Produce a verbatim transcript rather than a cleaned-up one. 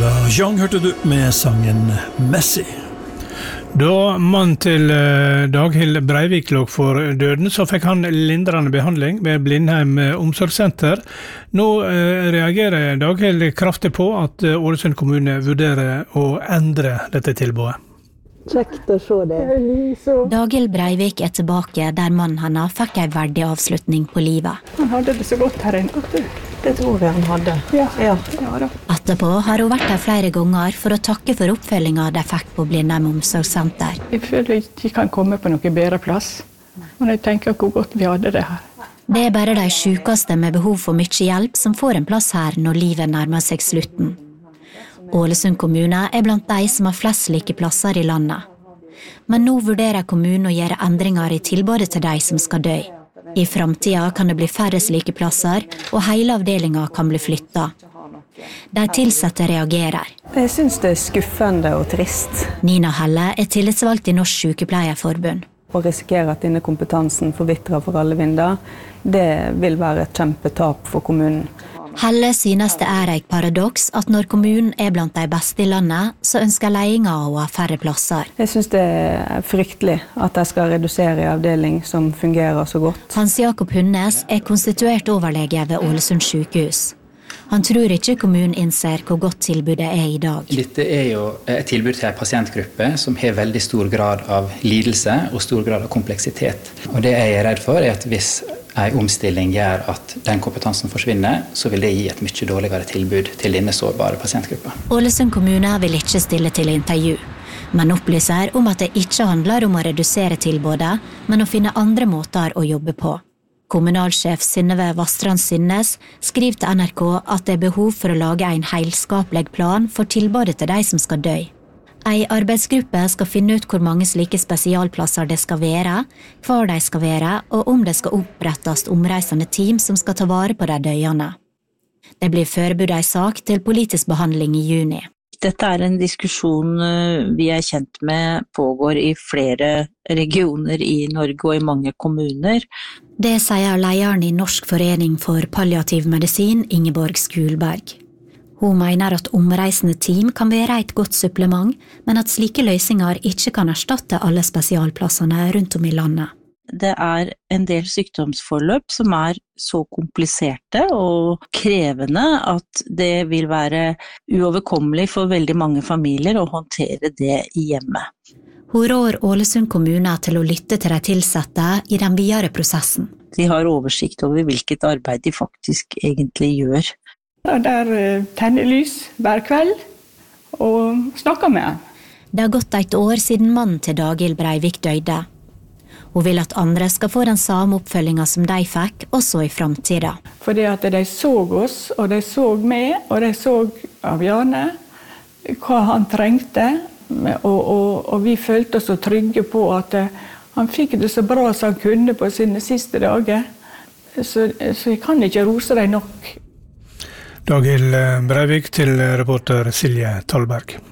Ella Young hørte du med sangen Messi. Da mann til Daghild Breivik lå for døden, så fikk han lindrende behandling ved Blindheim omsorgssenter. Nå reagerer Daghild kraftig på at Ålesund kommune vurderer å endre dette tilbudet. Kjekt å se det. Daghild Breivik er tilbake der mannen hennes fikk en verdig avslutning på livet. Han hadde det så godt her inne. Det tror jeg han hadde. Ja. Ja. Ja, da. Etterpå har hun vært her flere ganger for å takke for oppfølgingen de fikk på Blindheim omsorgssenter. Jeg føler jeg ikke kan komme på noe bedre plass. Og jeg tenker hvor godt vi hadde det her. Det er bare de sykeste med behov for mye hjelp som får en plass her når livet nærmer seg slutten. Ålesund kommune er blant de som har flest slike plasser i landet. Men nå vurderer kommunen å gjøre endringer i tilbudet til de som skal dø. I fremtiden kan det bli færre slike plasser, og hele avdelingen kan bli flyttet. De tilsatte reagerer. Jeg synes det er skuffende og trist. Nina Helle er tillitsvalgt i Norsk Sykepleierforbund. Å risikere at denne kompetansen forvitrer for alle vinder, det vil være et kjempetap for kommunen. Helle synes det er et paradoks at når kommunen er blant de beste i landet, så ønsker ledelsen å ha færre plasser. Jeg synes det er fryktelig at de skal redusere en avdeling som fungerer så godt. Hans Jakob Hunnes er konstituert overlege ved Ålesund sykehus. Han tror ikke kommunen innser hvor godt tilbudet er i dag. Dette er jo et tilbud til en pasientgruppe som har veldig stor grad av lidelse og stor grad av kompleksitet. Og det jeg er redd for er at hvis en omstilling gjør at den kompetansen forsvinner, så vil det gi et mye dårligere tilbud til denne sårbare pasientgruppa. Ålesund kommune vil ikke stille til intervju, men opplyser om at det ikke handler om å redusere tilbudet, men å finne andre måter å jobbe på. Kommunalsjef Synnøve Vastrand Synnes skriver til N R K at det er behov for å lage en helskapelig plan for tilbudet til de som skal dø. En arbeidsgruppe skal finne ut hvor mange slike spesialplasser det skal være, hvor de skal være, og om det skal opprettes omreisende team som skal ta vare på de døende. Det blir forberedt en sak til politisk behandling i juni. Dette er en diskusjon vi er kjent med pågår i flere regioner i Norge og i mange kommuner. Det sier lederen i Norsk forening for palliativ medisin, Ingeborg Skulberg. Hun mener at omreisende team kan være et godt supplement, men at slike løsninger ikke kan erstatte alle spesialplassene rundt om i landet. Det er en del sykdomsforløp som er så kompliserte og krevende at det vil være uoverkommelig for veldig mange familier å håndtere det i hjemmet. Hun rår Ålesund kommune til å lytte til de tilsatte i den videre prosessen. De har oversikt over hvilket arbeid de faktisk egentlig gjør. Der tenner lys hver kveld og snakker med han. Det har gått et år siden mannen til Daghild Breivik døde. Hun vil at andre skal få den samme oppfølgingen som de fikk, også i fremtiden. Fordi at de så oss, og de så meg, og de så av Janne, hva han trengte, og, og, og vi følte oss så trygge på at han fikk det så bra som han kunne på sine siste dager. Så, så jeg kan ikke rose dem nok. Daghild Breivik til reporter Silje Tallberg.